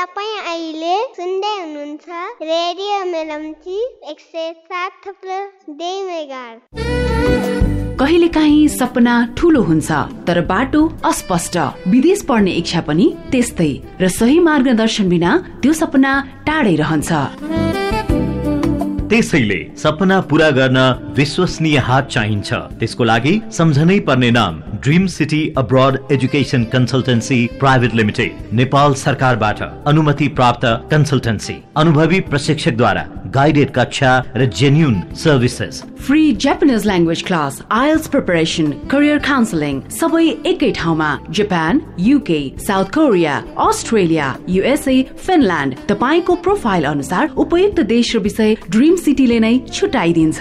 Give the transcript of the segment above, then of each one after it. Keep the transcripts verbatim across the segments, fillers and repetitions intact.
तपाईँ अहिले सुन्दै हुनुहुन्छ रेडियो मेलम्ची एक सय सात थप्लो दुई मेगाहर्ज। कहिलेकाहीँ सपना ठूलो हुन्छ तर बाटो अस्पष्ट। विदेश पढ्ने इच्छा पनि त्यस्तै, र सही मार्गदर्शन बिना त्यो सपना टाढै रहन्छ। त्यसैले सपना पूरा गर्न विश्वसनीय हात चाहिन्छ। त्यसको लागि सम्झनै पर्ने नाम dream city abroad education consultancy private limited, Nepal सरकारबाट अनुमति प्राप्त कन्सल्टेन्सी, अनुभवी प्रशिक्षकद्वारा गाइडेड कक्षा र genuine services, free Japanese language class, IELTS preparation, career counselling, सबै एकै ठाउँमा। Japan, UK, south Korea, Australia, USA, Finland, तपाईको प्रोफाइल अनुसार उपयुक्त देश र विषय ड्रिम सिटीले नै छुटाइदिन्छ।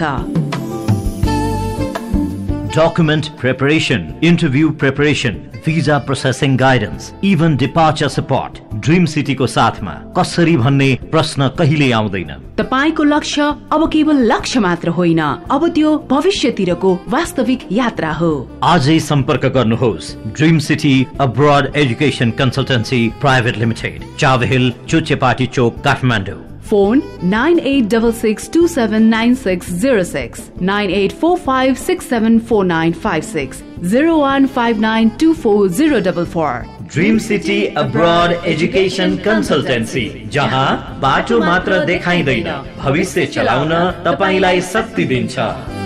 Document preparation, interview preparation, visa processing guidance, even departure support dream सिटीको साथमा। कसरी भन्ने प्रश्न कहिले आउँदैन। तपाईको लक्ष्य अब केवल लक्ष्य मात्र होइन, अब त्यो भविष्यतिरको वास्तविक यात्रा हो। आजै सम्पर्क गर्नुहोस् dream city abroad education consultancy private limited, Chabahil, Chuchepati चोक, Kathmandu. Phone nine eight six six two seven nine six zero six, nine eight four five six seven four nine five six, zero one five nine two four zero four four. Dream city abroad education consultancy, जहाँ बाटो मात्र देखाइँदैन, भविष्य चलाउन तपाईलाई शक्ति दिन्छ।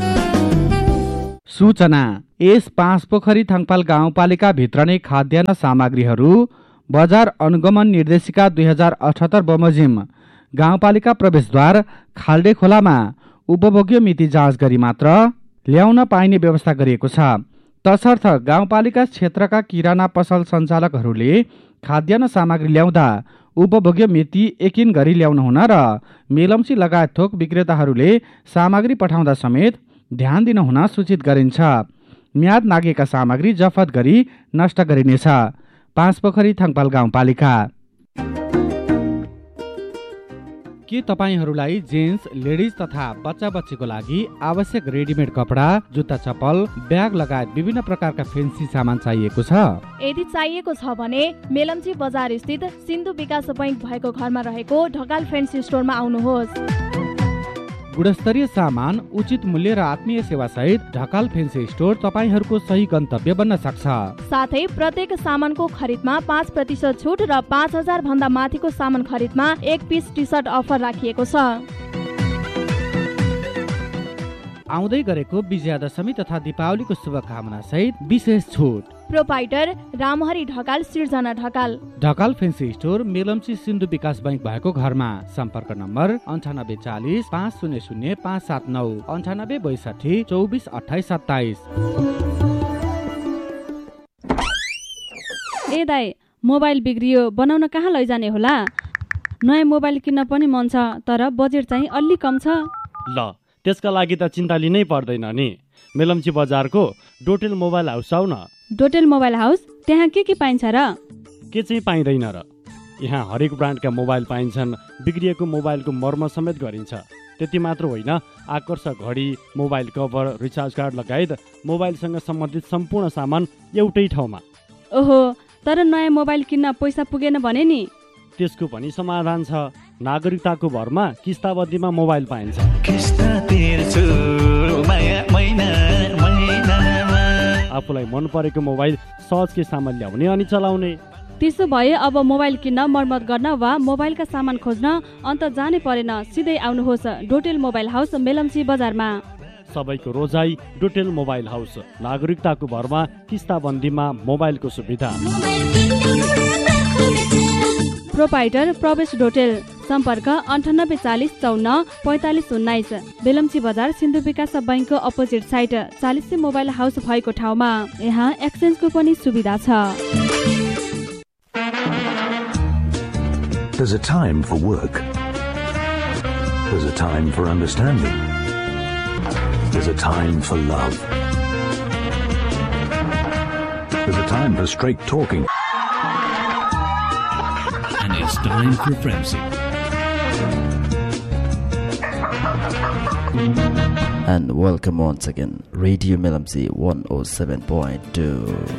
सूचना, यस पाँच पोखरी थङपाल गाउँपालिका भित्र नै खाद्यान्न सामग्रीहरू बजार अनुगमन निर्देशिका दुई हजार अठहत्तर बमोजिम गाउँपालिका प्रवेशद्वार खाल्डे खोलामा उपभोग्य मिति जाँच गरी मात्र ल्याउन पाइने व्यवस्था गरिएको छ। तसर्थ गाउँपालिका क्षेत्रका किराना पसल सञ्चालकहरूले खाद्यान्न सामग्री ल्याउँदा उपभोग्य मिति यकिन गरी ल्याउनु हुन र मेलम्ची लगायत थोक विक्रेताहरूले सामग्री पठाउँदा समेत ध्यान दिन हुन सूचित गरिन्छ। म्याद नागेका सामग्री जफत गरी नष्ट गरिनेछ। पाँच पोखरी थङपाल गाउँपालिका। के तपाईहरूलाई जेन्ट्स, लेडिज तथा बच्चा बच्चीको लागि आवश्यक रेडिमेड कपडा, जुत्ता चप्पल, ब्याग लगायत विभिन्न प्रकारका फेन्सी सामान चाहिएको छ? यदि चाहिएको छ भने मेलम्ची बजार स्थित सिन्धु विकास बैंक भएको घरमा रहेको ढकाल फेन्सी स्टोरमा आउनुहोस्। गुणस्तरीय सामान, उचित मूल्य र आत्मीय सेवा सहित ढकाल फेन्सी स्टोर तपाईहरूको सही गन्तव्य बन्न सक्छ। साथै प्रत्येक सामानको खरिदमा पाँच प्रतिशत छुट र पाँच हजार भन्दा माथिको सामान खरिदमा एक पिस टी सर्ट अफर राखिएको छ। आउँदै गरेको विजयादशमी तथा दीपावलीको शुभकामना सहित विशेष छुट। प्रोपाइटर रामहरि ढकाल, सिर्जना ढकाल। ढकाल फेन्सी स्टोर मेलम्ची सिन्धु विकास बैंक भएको घरमा। सम्पर्क नम्बर अन्ठानब्बे चालिस पाँच शून्य शून्य पाँच सात नौ, अन्ठानब्बे बैसठी चौबिस अठाइस सत्ताइस। ए दाइ, मोबाइल बिग्रियो, बनाउन कहाँ लैजाने होला? नयाँ मोबाइल किन्न पनि मन छ, तर बजेट चाहिँ अलि कम छ। ल, त्यसका लागि त चिन्ता लिनै पर्दैन नि। मेलम्ची बजारको डोटेल मोबाइल हाउस आउ न। डोटेल मोबाइल हाउस, त्यहाँ के के पाइन्छ र? के चाहिँ पाइँदैन र? यहाँ हरेक ब्रान्डका मोबाइल पाइन्छन्। बिग्रिएको मोबाइलको मर्म समेत गरिन्छ। त्यति मात्र होइन, आकर्षक घडी, मोबाइल कभर, रिचार्ज कार्ड लगायत मोबाइलसँग सम्बन्धित सम्पूर्ण सामान एउटै ठाउँमा। ओहो, तर नयाँ मोबाइल किन्न पैसा पुगेन भने नि? त्यसको पनि समाधान छ। नागरिकताको भरमा किस्ताबन्दीमा मोबाइल पाइन्छ। आफूलाई मन परेको मोबाइल सहज किस्तामा ल्याउने अनि चलाउने। त्यसो भए अब मोबाइल किन्न, मर्मत गर्न वा मोबाइलका सामान खोज्न अन्त जानै परेन। सिधै आउनुहोस् डोटेल मोबाइल हाउस मेलम्ची बजारमा। सबैको रोजाई डोटेल मोबाइल हाउस। नागरिकताको भरमा किस्ताबन्दीमा मोबाइलको सुविधा। प्रोपाइटर प्रवेश डोटेल। सम्पर्क अन्ठानब्बे चालिस चौन्न पैँतालिस उन्नाइस। बेलम्ची बजार सिन्धु विकास बैंकको अपोजिट साइड चालिस मोबाइल हाउस भएको ठाउँमा। यहाँ एक्सचेन्जको पनि सुविधा छ। There's a time for work. There's a time for understanding. There's a time for love. There's a time for straight talking. And it's time for friendship. And welcome once again, Radio Melamsi one oh seven point two.